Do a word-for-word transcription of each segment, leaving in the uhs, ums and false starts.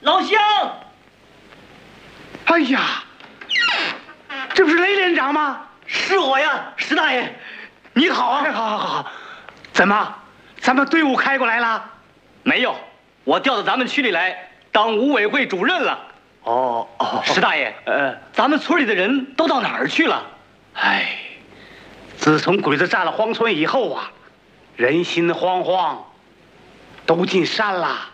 老乡！ 哎呀，这不是雷连长吗？ 是我呀，石大爷，你好啊！ 好好好，怎么，咱们队伍开过来了？ 没有，我调到咱们区里来当五委会主任了。 哦哦， 石大爷，呃，咱们村里的人都到哪儿去了？ 哎，自从鬼子占了荒村以后啊，人心惶惶，都进山了。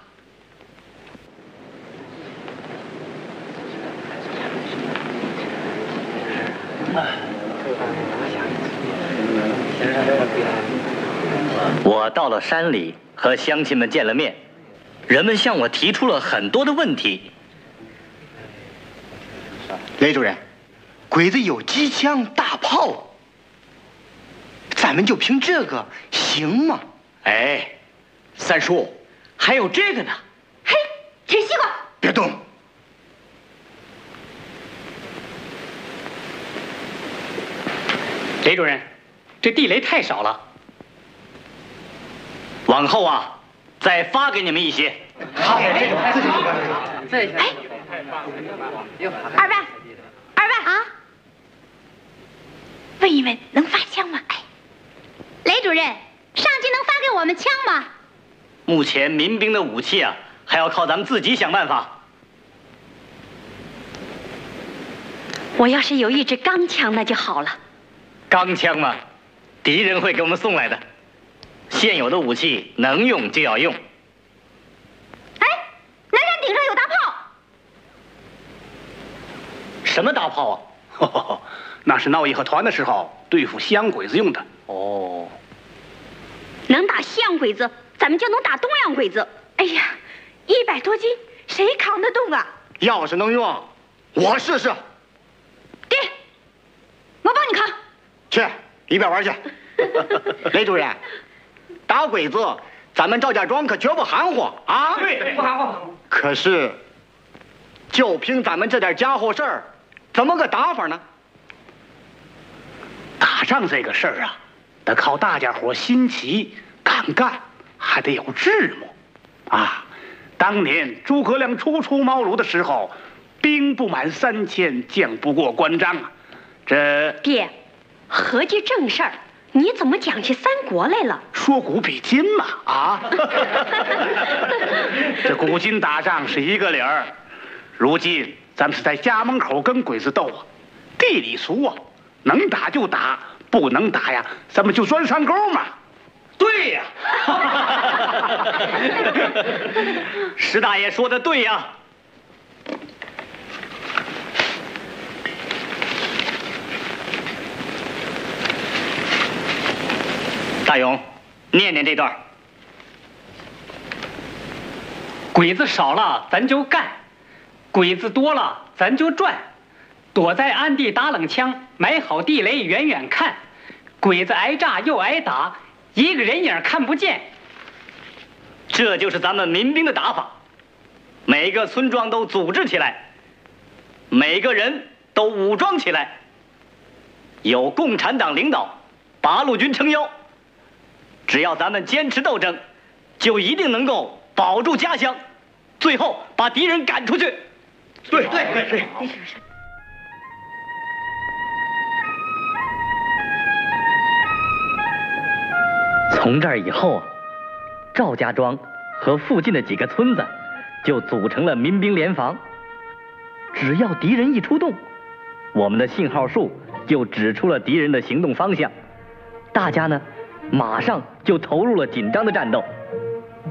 我到了山里，和乡亲们见了面，人们向我提出了很多的问题。 雷主任，鬼子有机枪、大炮，咱们就凭这个行吗？ 哎，三叔，还有这个呢。 嘿，吃西瓜！ 别动！ 雷主任，这地雷太少了， 往后啊，再发给你们一些。 好，这种自己哎，二万，二万啊！问一问，能发枪吗？哎，雷主任，上级能发给我们枪吗？ 目前民兵的武器啊，还要靠咱们自己想办法。 我要是有一支钢枪，那就好了。 钢枪嘛，敌人会给我们送来的。现有的武器能用就要用。 哎，南山顶上有大炮。 什么大炮啊？ 呵呵呵，那是闹义和团的时候对付西洋鬼子用的。 哦， 能打西洋鬼子，咱们就能打东洋鬼子。哎呀，一百多斤，谁扛得动啊？ 要是能用，我试试。 给，我帮你扛。 去一边玩去。雷主任，打鬼子，咱们赵家庄可绝不含糊啊！ 对，不含糊。 可是，就凭咱们这点家伙事儿，怎么个打法呢？ 打仗这个事儿啊，得靠大家伙心齐、敢干，还得有智谋啊。当年诸葛亮初出茅庐的时候，兵不满三千，将不过关张啊。这爹，合计正事儿，你怎么讲起三国来了？ 说古比今嘛啊！这古今打仗是一个理儿，如今咱们是在家门口跟鬼子斗啊，地里俗啊，能打就打，不能打呀，咱们就钻山沟嘛。 对呀，石大爷说的对呀。大勇，念念这段。 鬼子少了咱就干，鬼子多了咱就转，躲在暗地打冷枪，埋好地雷远远看，鬼子挨炸又挨打，一个人影看不见。 这就是咱们民兵的打法，每个村庄都组织起来，每个人都武装起来，有共产党领导，八路军撑腰。只要咱们坚持斗争，就一定能够保住家乡，最后把敌人赶出去。 对对对对。 从这儿以后啊，赵家庄和附近的几个村子就组成了民兵联防。只要敌人一出动，我们的信号树就指出了敌人的行动方向，大家呢马上就投入了紧张的战斗。